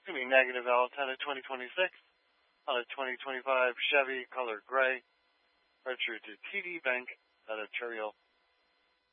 going to be negative out at a 2026 on a 2025 Chevy color gray, registered to TD Bank, Ontario.